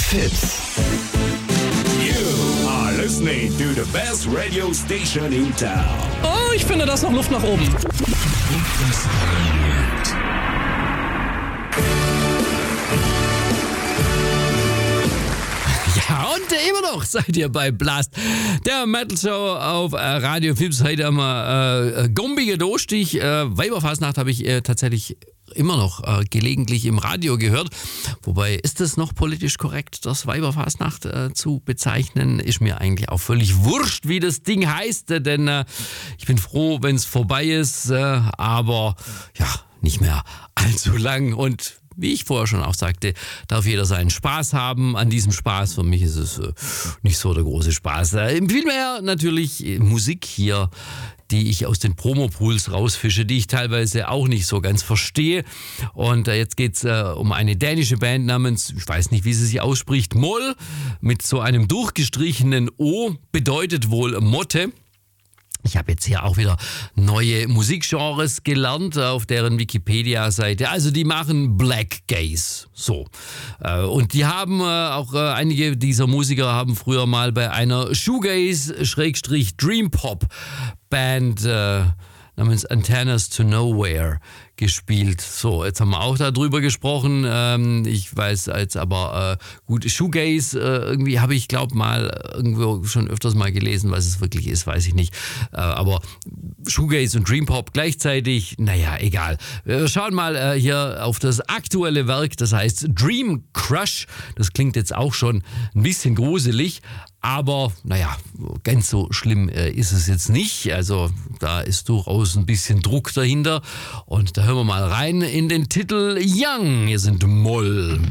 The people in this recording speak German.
Fips. You are listening to the best radio station in town. Oh, ich finde, da ist noch Luft nach oben. Ja, und immer noch seid ihr bei Blast, der Metal Show auf Radio Fips. Heute haben wir Gombiger Durchstich. Weiberfastnacht habe ich tatsächlich immer noch gelegentlich im Radio gehört. Wobei, ist es noch politisch korrekt, das Weiberfastnacht zu bezeichnen? Ist mir eigentlich auch völlig wurscht, wie das Ding heißt, denn ich bin froh, wenn es vorbei ist, aber ja, nicht mehr allzu lang. Und wie ich vorher schon auch sagte, darf jeder seinen Spaß haben an diesem Spaß. Für mich ist es nicht so der große Spaß. Vielmehr natürlich Musik hier, die ich aus den Promopools rausfische, die ich teilweise auch nicht so ganz verstehe. Und jetzt geht's um eine dänische Band namens, ich weiß nicht, wie sie sich ausspricht, Moll, mit so einem durchgestrichenen O, bedeutet wohl Motte. Ich habe jetzt hier auch wieder neue Musikgenres gelernt auf deren Wikipedia-Seite. Also die machen Black Gaze, so. Und die haben auch einige dieser Musiker haben früher mal bei einer Shoegaze-Dream-Pop-Band namens Antennas to Nowhere gespielt. So, jetzt haben wir auch darüber gesprochen. Ich weiß jetzt aber, gut, Shoegaze, irgendwie habe ich, glaube mal irgendwo schon öfters mal gelesen, was es wirklich ist, weiß ich nicht. Aber Shoegaze und Dream Pop gleichzeitig, naja, egal. Wir schauen mal hier auf das aktuelle Werk, das heißt Dream Crush. Das klingt jetzt auch schon ein bisschen gruselig, aber naja, ganz so schlimm ist es jetzt nicht. Also da ist durchaus ein bisschen Druck dahinter. Und da hören wir mal rein in den Titel Young. Hier sind Moll.